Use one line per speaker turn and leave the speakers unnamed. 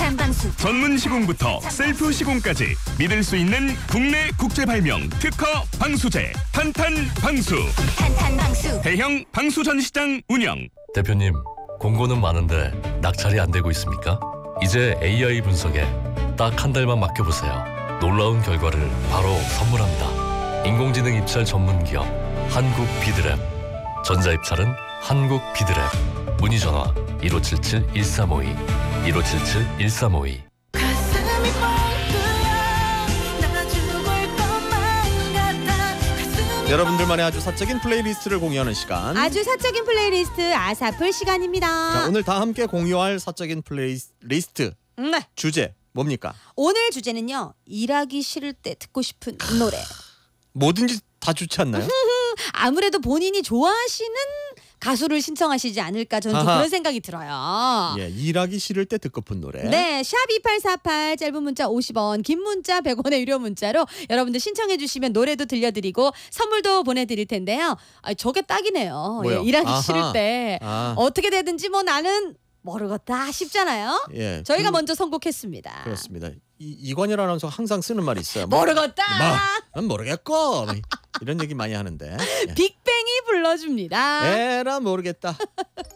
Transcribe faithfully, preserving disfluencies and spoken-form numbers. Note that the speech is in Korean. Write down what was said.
탄탄 방수.
전문 시공부터 셀프 시공까지 믿을 수 있는 국내 국제 발명 특허 방수제 탄탄 방수.
탄탄 방수.
대형 방수 전시장 운영.
대표님, 공고는 많은데 낙찰이 안 되고 있습니까? 이제 에이아이 분석에 딱 한 달만 맡겨보세요. 놀라운 결과를 바로 선물합니다. 인공지능 입찰 전문 기업 한국 비드랩. 전자입찰은 한국 비드랩. 문의 전화 일오칠칠 일삼오이 일오칠칠 일삼오이.
가슴이 뻥 뚫려 나 죽을 것만 같아. 가슴이
여러분들만의 아주 사적인 플레이리스트를 공유하는 시간.
아주 사적인 플레이리스트 아사풀 시간입니다.
자, 오늘 다 함께 공유할 사적인 플레이리스트
네.
주제 뭡니까?
오늘 주제는요. 일하기 싫을 때 듣고 싶은 노래.
뭐든지 다 좋지 않나요?
아무래도 본인이 좋아하시는 가수를 신청하시지 않을까 저는 좀
아하.
그런 생각이 들어요.
예, 일하기 싫을 때 듣고픈 노래.
네, 샵 이팔사팔 짧은 문자 오십 원, 긴 문자 백 원의 유료 문자로 여러분들 신청해 주시면 노래도 들려드리고 선물도 보내드릴 텐데요. 아, 저게 딱이네요.
뭐요?
예, 일하기
아하.
싫을 때
아.
어떻게 되든지 뭐 나는 모르겠다 싶잖아요.
예,
저희가
그-
먼저 선곡했습니다.
그렇습니다. 이, 이관열 아나운서가 항상 쓰는 말이 있어요. 뭐,
모르겠다.
뭐, 난 모르겠고 뭐 이런 얘기 많이 하는데. 예.
빅뱅이 불러줍니다.
에라 모르겠다.